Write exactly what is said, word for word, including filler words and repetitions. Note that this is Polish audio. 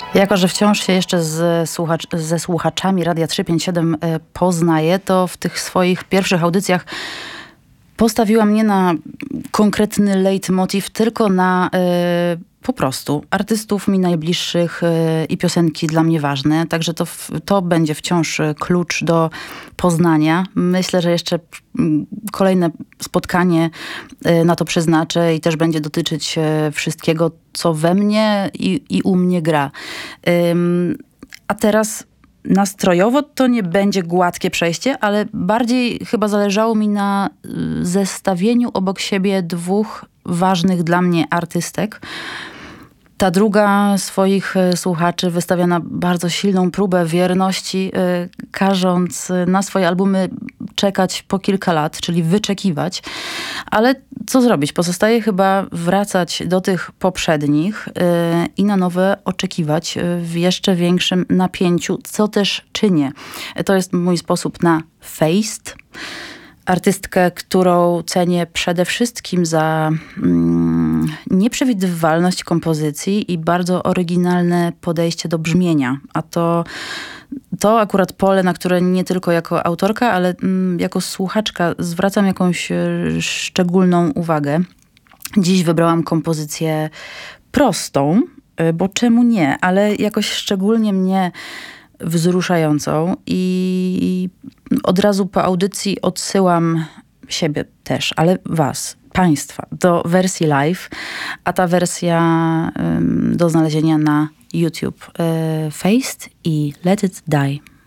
Jako że wciąż się jeszcze z słuchacz, ze słuchaczami Radia trzysta pięćdziesiąt siedem poznaję, to w tych swoich pierwszych audycjach postawiłam nie na konkretny leitmotiv, tylko na y, po prostu artystów mi najbliższych y, i piosenki dla mnie ważne. Także to, to będzie wciąż klucz do poznania. Myślę, że jeszcze kolejne spotkanie y, na to przeznaczę i też będzie dotyczyć y, wszystkiego, co we mnie i, i u mnie gra. Ym, a teraz nastrojowo to nie będzie gładkie przejście, ale bardziej chyba zależało mi na zestawieniu obok siebie dwóch ważnych dla mnie artystek. Ta druga swoich słuchaczy wystawia na bardzo silną próbę wierności, każąc na swoje albumy czekać po kilka lat, czyli wyczekiwać. Ale co zrobić? Pozostaje chyba wracać do tych poprzednich i na nowe oczekiwać w jeszcze większym napięciu, co też czynię. To jest mój sposób na Feist. Artystkę, którą cenię przede wszystkim za mm, nieprzewidywalność kompozycji i bardzo oryginalne podejście do brzmienia. A to, to akurat pole, na które nie tylko jako autorka, ale mm, jako słuchaczka zwracam jakąś szczególną uwagę. Dziś wybrałam kompozycję prostą, bo czemu nie, ale jakoś szczególnie mnie wzruszającą i od razu po audycji odsyłam siebie też, ale was, państwa, do wersji live, a ta wersja um, do znalezienia na YouTube. Uh, Feist i Let It Die.